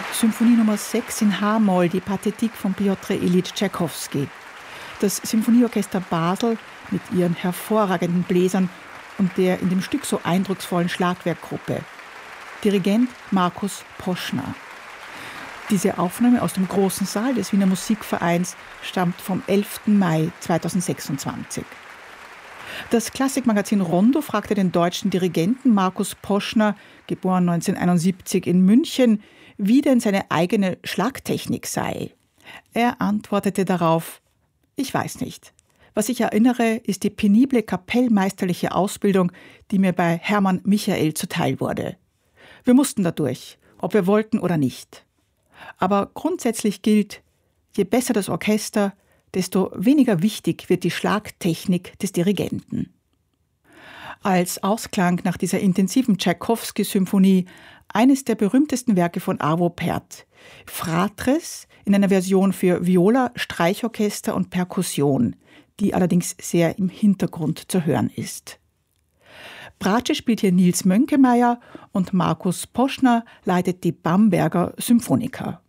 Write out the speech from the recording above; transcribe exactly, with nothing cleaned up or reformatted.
Symphonie Nummer sechs in H-Moll, die Pathetik von Pjotr Iljitsch Tschaikowski. Das Symphonieorchester Basel mit ihren hervorragenden Bläsern und der in dem Stück so eindrucksvollen Schlagwerkgruppe. Dirigent Markus Poschner. Diese Aufnahme aus dem großen Saal des Wiener Musikvereins stammt vom elften Mai zweitausendsechsundzwanzig. Das Klassikmagazin Rondo fragte den deutschen Dirigenten Markus Poschner, geboren neunzehnhunderteinundsiebzig in München, wie denn seine eigene Schlagtechnik sei. Er antwortete darauf: Ich weiß nicht. Was ich erinnere, ist die penible kapellmeisterliche Ausbildung, die mir bei Hermann Michael zuteil wurde. Wir mussten dadurch, ob wir wollten oder nicht. Aber grundsätzlich gilt, je besser das Orchester, desto weniger wichtig wird die Schlagtechnik des Dirigenten. Als Ausklang nach dieser intensiven Tschaikowski-Symphonie eines der berühmtesten Werke von Arvo Pärt, Fratres in einer Version für Viola, Streichorchester und Perkussion, die allerdings sehr im Hintergrund zu hören ist. Bratsche spielt hier Nils Mönkemeyer und Markus Poschner leitet die Bamberger Symphoniker.